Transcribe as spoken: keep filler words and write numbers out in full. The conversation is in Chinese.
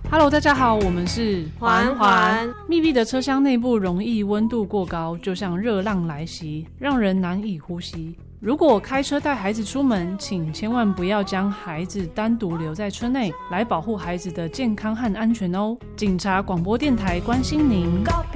Hello， 大家好，我们是环环。 密闭的车厢内部容易温度过高，就像热浪来袭，让人难以呼吸。如果开车带孩子出门，请千万不要将孩子单独留在车内，来保护孩子的健康和安全哦。警察广播电台关心您。高